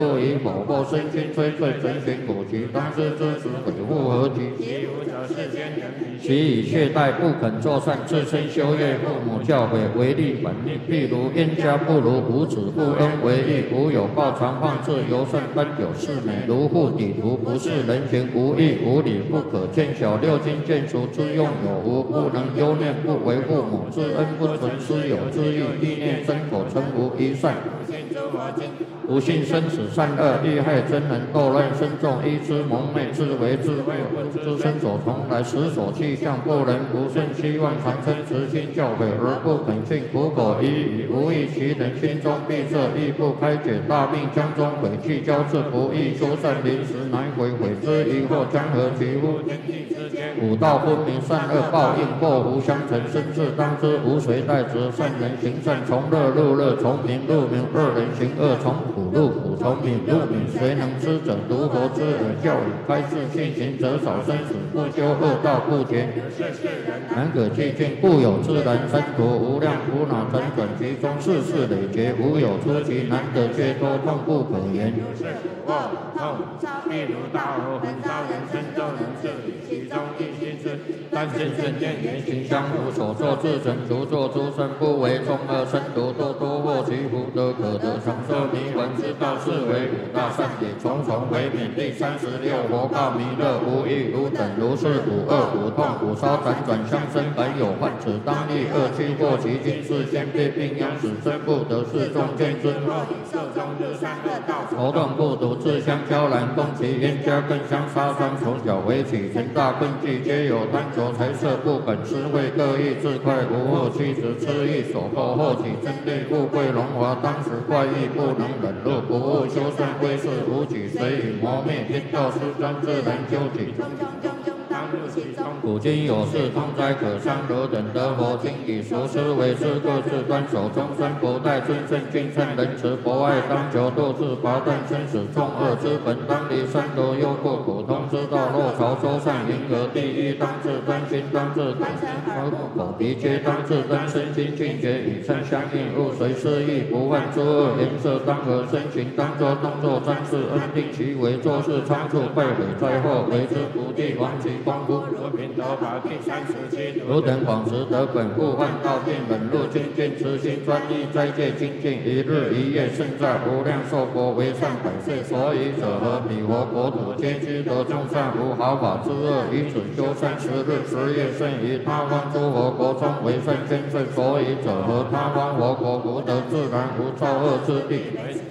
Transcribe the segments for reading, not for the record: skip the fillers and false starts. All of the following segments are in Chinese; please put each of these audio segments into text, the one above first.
不以否过身心摧罪神寻古籍，当知之时悔复何及？ 其无者世间人迷信。 其以懈怠不肯作善，自身修业，父母教诲为利反逆。譬如冤家不如无子，不恩为义，无有报常放置，尤甚奔有事美，如护底图，不是人行，无义无理，不可见小六经见熟之用有无？不能忧念，不为父母之恩，不存师友之义，意念身口诚无一善。不信生死善恶，欲害真人，斗乱深重，依之蒙昧，自为智慧，不知身所从来，时所气象，不能不顺，希望长生慈心教诲而不肯信，苦口依语，无益其人心中闭塞，亦不开解，大病将中悔气交织，不易修善，临时难悔，悔之疑惑，将何其乎？五道分明，善恶报应，祸福相承，生至当知，无谁代之。善人行善，从乐入乐，从明入明；恶人行恶，从苦入苦，从敏入敏。谁能知者？独佛之耳教语，开示信行者少生死，不修恶道，不结难可寂静，故有自然生途，无量苦恼辗转其中，世事累劫，无有出奇，难得解脱，痛不可言。 譬如大火焚烧人身，就能治理其中一心之。但见正见言行相符，所作自成，除作诸生，不为众恶生毒，多多获其福德，可得长寿迷魂之道，是为五大善解，重重为免。第36佛告弥勒，无欲无等，如是五恶五痛五烧辗转相生，本有患此当立恶趣，或其今世先被病殃死，真不得世中见之。受中日善恶道，头痛不独自相交然，攻其冤家更相杀伤，从小为起，成大困境，皆有贪求财色，不肯施惠，各异自快，无恶妻子痴意所迫，后起真力富贵荣华，当时怪异不能忍辱，不务修善归世，无举随以磨灭，天道失专，自然究己。古今有事，通哉可伤，汝等得佛经，以熟思为师，各自端守终身，不待尊圣敬圣仁慈，博爱当求，度自拔断生死重恶之本，当离三毒忧过苦痛之道，若朝周善迎合第一，当自专心，当自观身，口鼻皆当自真，身心境界与称相应，勿随失意，不犯诸恶，颜色当合身形，当作动作专事，恩定其为，做事仓促，败毁在后，为之不地，亡其功夫。汝等广识得本，故万道并忍辱精进，慈心专一，斋戒精进，一日一夜胜在无量寿佛为善百岁，所以者何？彼佛国土皆居得众善，无毫发之恶，以此修善10日10夜，胜于他方诸佛国中为善千岁。所以者何？他方佛国福德自然，无造恶之地。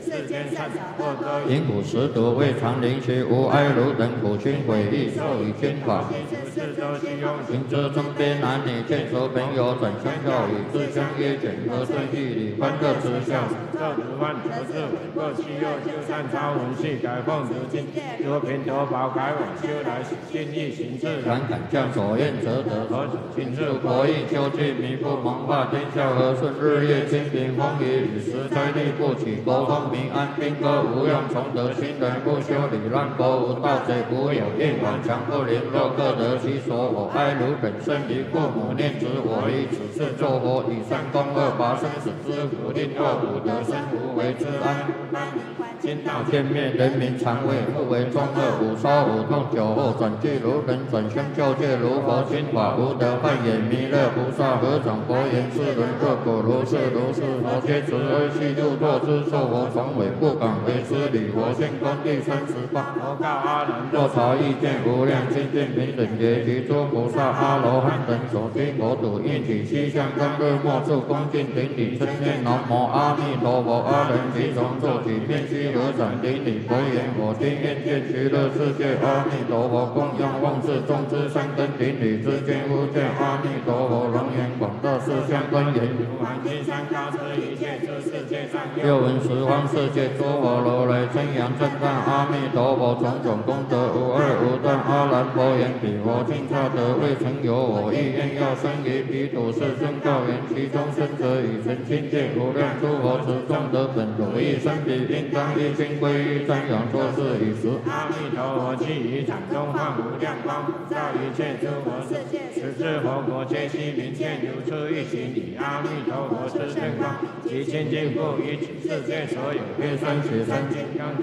因苦食毒，未尝临其无哀汝等苦心悔意，受以经法。行之中边男女，见熟朋友，转相教语，自相约检和顺义理，欢乐之笑。这如万德智，各其右就善超文系，改奉如经，若贫得宝，改往修来，心意行自然，敢将所愿则得。何止亲自国义，究竟弥不蒙化，天下和顺，日月清平，风雨雨时灾力不起，国风民安，兵戈无用，从得新人不修理，乱国无盗贼，无有应往，强不凌弱，各得其所。我哀汝等生于父母念之，我以此事作佛，以善攻恶，拔生死之苦，令恶苦得生，无为之安。今道见灭，人民常畏，不为众恶，五烧五痛，酒后转去如人，转相教戒，如佛心法，无得幻也。弥勒菩萨合掌佛言：世人若果如是，佛皆慈悲悉度作之，受佛从委，不敢为师礼。佛现观第38，佛告阿难：若察意见无量清净平等觉，其诸菩萨阿罗汉等所居国土，应体西向当日末处恭敬顶礼，称念南无阿弥陀佛。阿人即从坐起，面须合掌顶礼，佛言：我今愿见极乐世界阿弥陀佛，供养奉事众之三根顶礼之间，无见阿弥陀佛龙颜广大四相庄严，如含金山高之一切之世界上，又闻十方世界诸佛如来称扬称赞阿弥陀佛，种种功德无二无断。阿难佛言：彼佛尽差得未曾有我意，愿要生于彼土世尊告言：其中生者以成清净无量诸佛，持众得本如意生彼，应当一心归依瞻仰作是以时。阿弥陀佛既于掌中放无量光，普照一切诸佛世界，十至佛国皆悉明见，如出一行礼。阿弥陀佛之正光，其清净不与世界所有，愿生死三金刚。